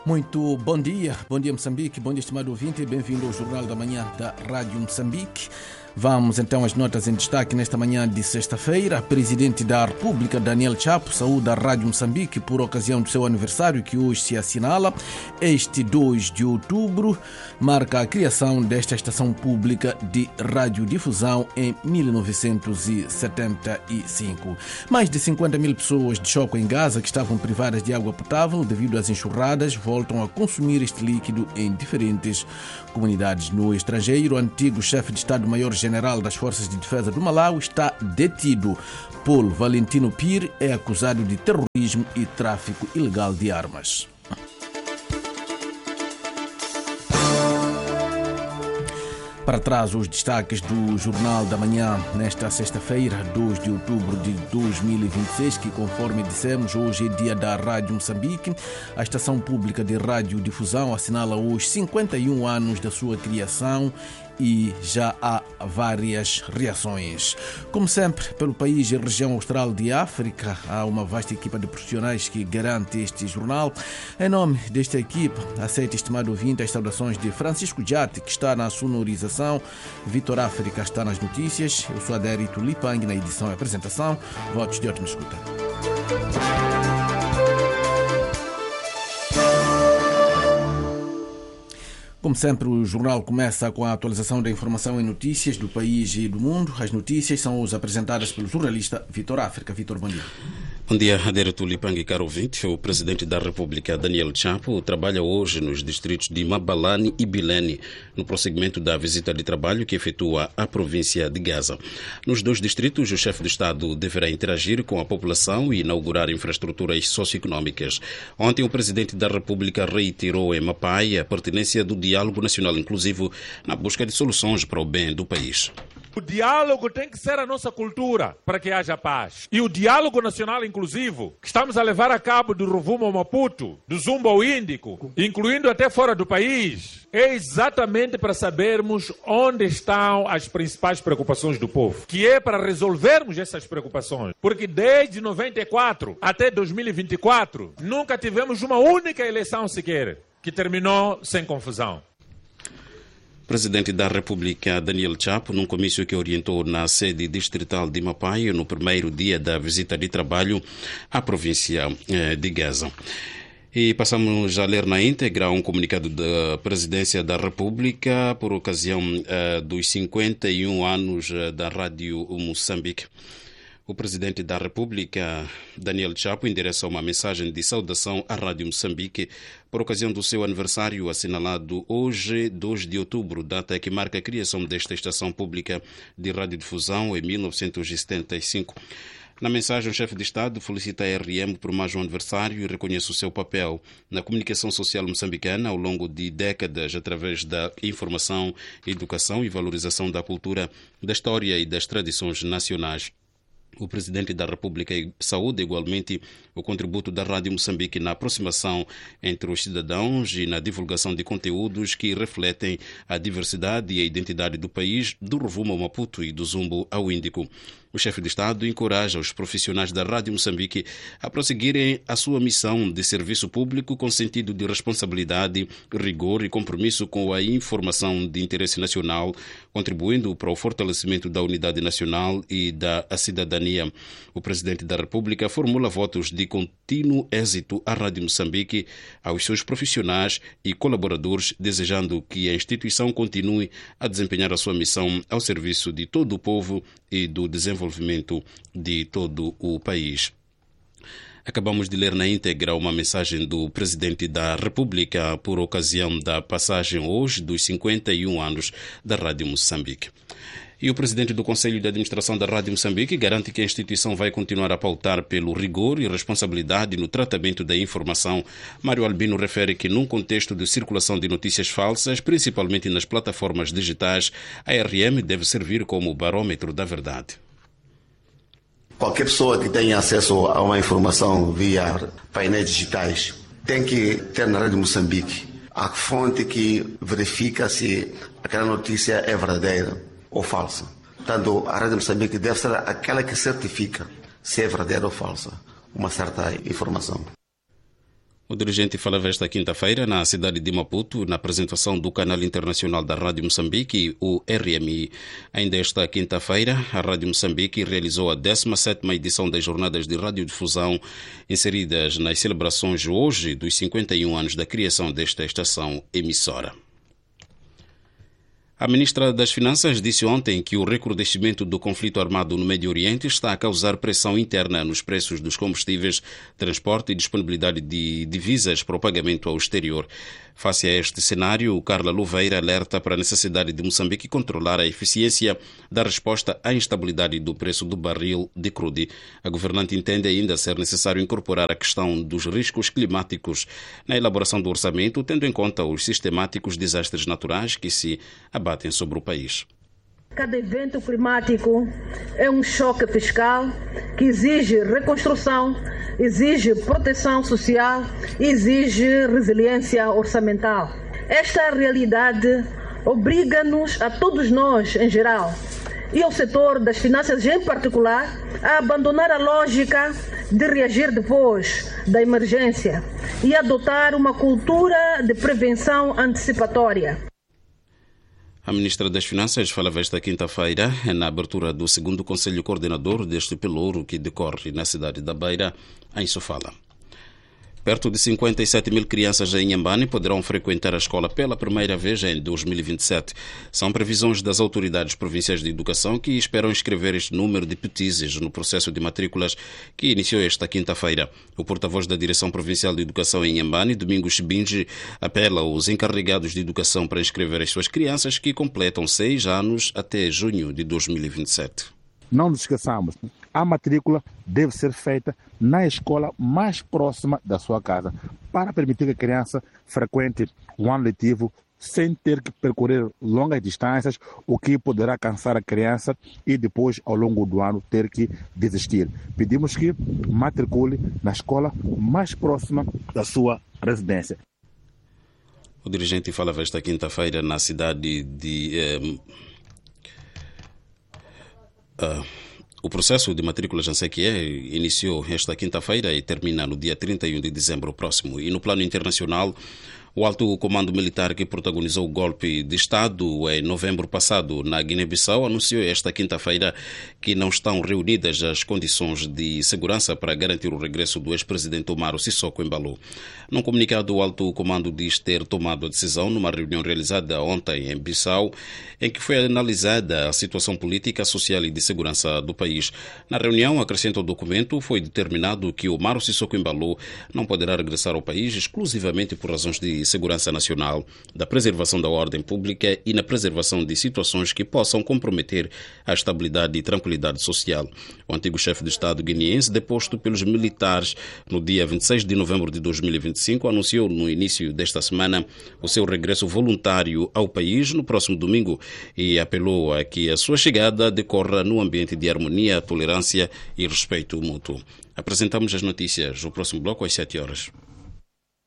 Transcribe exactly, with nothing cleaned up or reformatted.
Muito bom dia, bom dia Moçambique, bom dia estimado ouvinte, bem-vindo ao Jornal da Manhã da Rádio Moçambique. Vamos então às notas em destaque nesta manhã de sexta-feira. Presidente da República, Daniel Chapo, saúda a Rádio Moçambique por ocasião do seu aniversário, que hoje se assinala. Este dois de outubro marca a criação desta estação pública de radiodifusão em mil novecentos e setenta e cinco. Mais de cinquenta mil pessoas de Choco em Gaza, que estavam privadas de água potável devido às enxurradas, voltam a consumir este líquido em diferentes comunidades. No estrangeiro, o antigo chefe de Estado-Maior-General das Forças de Defesa do Malawi está detido. Paulo Valentino Pire é acusado de terrorismo e tráfico ilegal de armas. Para trás, os destaques do Jornal da Manhã nesta sexta-feira, dois de outubro de dois mil e vinte e seis, que, conforme dissemos, hoje é dia da Rádio Moçambique. A estação pública de radiodifusão assinala hoje cinquenta e um anos da sua criação e já há várias reações. Como sempre, pelo país e região austral de África, há uma vasta equipa de profissionais que garante este jornal. Em nome desta equipa, aceita, estimado ouvinte, as saudações de Francisco Jati, que está na sonorização, Vitor África está nas notícias, eu sou Adérito Lipang na edição e apresentação. Votos de ótima escuta. Como sempre, o jornal começa com a atualização da informação e notícias do país e do mundo. As notícias são hoje apresentadas pelo jornalista Vitor África. Vitor, bom dia. Bom dia, Adérito Lipang, caro ouvinte. O presidente da República, Daniel Chapo, trabalha hoje nos distritos de Mabalane e Bilene, no prosseguimento da visita de trabalho que efetua à província de Gaza. Nos dois distritos, o chefe de Estado deverá interagir com a população e inaugurar infraestruturas socioeconómicas. Ontem, o presidente da República reiterou em Mapai a pertinência do diálogo nacional inclusivo na busca de soluções para o bem do país. O diálogo tem que ser a nossa cultura para que haja paz. E o diálogo nacional inclusivo que estamos a levar a cabo do Rovuma ao Maputo, do Zumba ao Índico, incluindo até fora do país, é exatamente para sabermos onde estão as principais preocupações do povo, que é para resolvermos essas preocupações. Porque desde noventa e quatro até dois mil e vinte e quatro, nunca tivemos uma única eleição sequer que terminou sem confusão. Presidente da República, Daniel Chapo, num comício que orientou na sede distrital de Mapai no primeiro dia da visita de trabalho à província de Gaza. E passamos a ler na íntegra um comunicado da Presidência da República por ocasião uh, dos cinquenta e um anos da Rádio Moçambique. O presidente da República, Daniel Chapo, endereçou uma mensagem de saudação à Rádio Moçambique por ocasião do seu aniversário, assinalado hoje, dois de outubro, data que marca a criação desta estação pública de radiodifusão em mil novecentos e setenta e cinco. Na mensagem, o chefe de Estado felicita a R M por mais um aniversário e reconhece o seu papel na comunicação social moçambicana ao longo de décadas através da informação, educação e valorização da cultura, da história e das tradições nacionais. O presidente da República saúda igualmente o contributo da Rádio Moçambique na aproximação entre os cidadãos e na divulgação de conteúdos que refletem a diversidade e a identidade do país, do Rovuma ao Maputo e do Zumbo ao Índico. O chefe de Estado encoraja os profissionais da Rádio Moçambique a prosseguirem a sua missão de serviço público com sentido de responsabilidade, rigor e compromisso com a informação de interesse nacional, contribuindo para o fortalecimento da unidade nacional e da cidadania. O presidente da República formula votos de contínuo êxito à Rádio Moçambique, aos seus profissionais e colaboradores, desejando que a instituição continue a desempenhar a sua missão ao serviço de todo o povo e do desenvolvimento de todo o país. Acabamos de ler na íntegra uma mensagem do presidente da República por ocasião da passagem hoje dos cinquenta e um anos da Rádio Moçambique. E o presidente do Conselho de Administração da Rádio Moçambique garante que a instituição vai continuar a pautar pelo rigor e responsabilidade no tratamento da informação. Mário Albino refere que, num contexto de circulação de notícias falsas, principalmente nas plataformas digitais, a R M deve servir como barômetro da verdade. Qualquer pessoa que tenha acesso a uma informação via painéis digitais tem que ter na Rádio Moçambique a fonte que verifica se aquela notícia é verdadeira ou falsa. Portanto, a Rádio Moçambique deve ser aquela que certifica se é verdadeira ou falsa uma certa informação. O dirigente falava esta quinta-feira na cidade de Maputo, na apresentação do canal internacional da Rádio Moçambique, o R M I. Ainda esta quinta-feira, a Rádio Moçambique realizou a décima sétima edição das Jornadas de Radiodifusão, inseridas nas celebrações hoje dos cinquenta e um anos da criação desta estação emissora. A ministra das Finanças disse ontem que o recrudescimento do conflito armado no Médio Oriente está a causar pressão interna nos preços dos combustíveis, transporte e disponibilidade de divisas para o pagamento ao exterior. Face a este cenário, Carla Louveira alerta para a necessidade de Moçambique controlar a eficiência da resposta à instabilidade do preço do barril de crude. A governante entende ainda ser necessário incorporar a questão dos riscos climáticos na elaboração do orçamento, tendo em conta os sistemáticos desastres naturais que se abatem sobre o país. Cada evento climático é um choque fiscal que exige reconstrução, exige proteção social e exige resiliência orçamental. Esta realidade obriga-nos, a todos nós em geral, e ao setor das finanças em particular, a abandonar a lógica de reagir depois da emergência e adotar uma cultura de prevenção antecipatória. A ministra das Finanças falava esta quinta-feira na abertura do segundo Conselho Coordenador deste pelouro que decorre na cidade da Beira, em Sofala. Perto de cinquenta e sete mil crianças em Inhambane poderão frequentar a escola pela primeira vez em dois mil e vinte e sete. São previsões das autoridades provinciais de educação que esperam inscrever este número de petizes no processo de matrículas que iniciou esta quinta-feira. O porta-voz da Direção Provincial de Educação em Inhambane, Domingos Chibinji, apela aos encarregados de educação para inscrever as suas crianças que completam seis anos até junho de dois mil e vinte e sete. Não nos esqueçamos, a matrícula deve ser feita na escola mais próxima da sua casa, para permitir que a criança frequente o ano letivo sem ter que percorrer longas distâncias, o que poderá cansar a criança e depois, ao longo do ano, ter que desistir. Pedimos que matricule na escola mais próxima da sua residência. O dirigente falava esta quinta-feira na cidade de... Eh, Uh, o processo de matrícula Jansequié iniciou esta quinta-feira e termina no dia trinta e um de dezembro próximo. E no plano internacional, o alto comando militar que protagonizou o golpe de Estado em novembro passado na Guiné-Bissau anunciou esta quinta-feira que não estão reunidas as condições de segurança para garantir o regresso do ex-presidente Umaro Sissoko Embaló. Num comunicado, o alto comando diz ter tomado a decisão numa reunião realizada ontem em Bissau, em que foi analisada a situação política, social e de segurança do país. Na reunião, acrescenta o documento, foi determinado que Umaro Sissoko Embaló não poderá regressar ao país exclusivamente por razões de segurança nacional, da preservação da ordem pública e na preservação de situações que possam comprometer a estabilidade e tranquilidade social. O antigo chefe de Estado guineense, deposto pelos militares no dia vinte e seis de novembro de dois mil e vinte e cinco, anunciou no início desta semana o seu regresso voluntário ao país no próximo domingo e apelou a que a sua chegada decorra no ambiente de harmonia, tolerância e respeito mútuo. Apresentamos as notícias no próximo bloco às sete horas.